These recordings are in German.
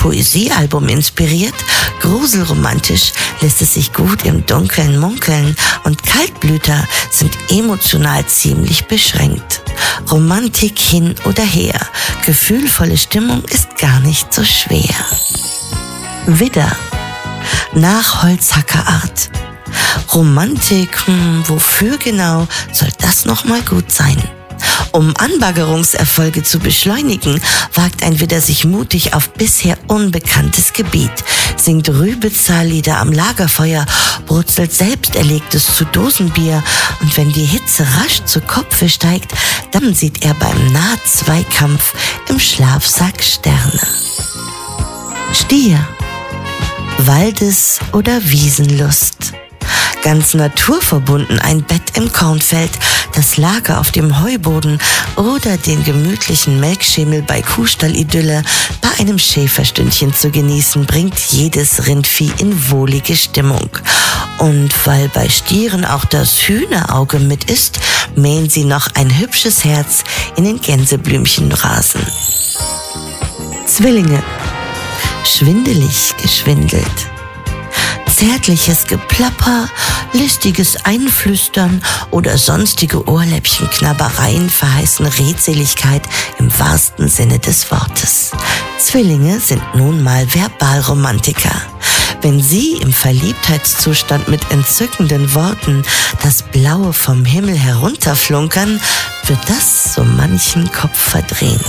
Poesiealbum inspiriert, gruselromantisch lässt es sich gut im Dunkeln munkeln und Kaltblüter sind emotional ziemlich beschränkt. Romantik hin oder her, gefühlvolle Stimmung ist gar nicht so schwer. Widder, nach Holzhackerart. Romantik, wofür genau soll das nochmal gut sein? Um Anbaggerungserfolge zu beschleunigen, wagt ein Widder sich mutig auf bisher unbekanntes Gebiet, singt Rübezahllieder am Lagerfeuer, brutzelt selbst erlegtes zu Dosenbier und wenn die Hitze rasch zu Kopfe steigt, dann sieht er beim Nahzweikampf im Schlafsack Sterne. Stier, Waldes- oder Wiesenlust. Ganz naturverbunden ein Bett im Kornfeld, das Lager auf dem Heuboden oder den gemütlichen Melkschemel bei Kuhstallidylle bei einem Schäferstündchen zu genießen, bringt jedes Rindvieh in wohlige Stimmung. Und weil bei Stieren auch das Hühnerauge mit ist, mähen sie noch ein hübsches Herz in den Gänseblümchenrasen. Zwillinge, schwindelig geschwindelt. Zärtliches Geplapper, listiges Einflüstern oder sonstige Ohrläppchenknabbereien verheißen Redseligkeit im wahrsten Sinne des Wortes. Zwillinge sind nun mal Verbalromantiker. Wenn sie im Verliebtheitszustand mit entzückenden Worten das Blaue vom Himmel herunterflunkern, wird das so manchen Kopf verdrehen.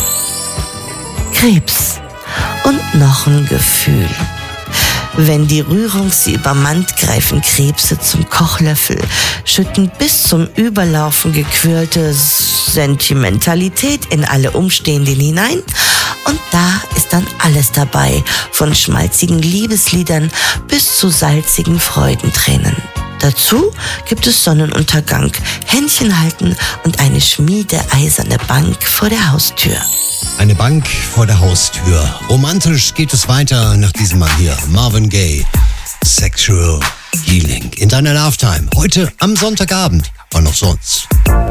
Krebs und noch ein Gefühl. Wenn die Rührung sie übermannt, greifen Krebse zum Kochlöffel, schütten bis zum Überlaufen gequirlte Sentimentalität in alle Umstehenden hinein und da ist dann alles dabei, von schmalzigen Liebesliedern bis zu salzigen Freudentränen. Dazu gibt es Sonnenuntergang, Händchen halten und eine schmiedeeiserne Bank vor der Haustür. Eine Bank vor der Haustür. Romantisch geht es weiter nach diesem Mann hier. Marvin Gaye. Sexual Healing. In deiner Love Time. Heute am Sonntagabend. Wann noch sonst?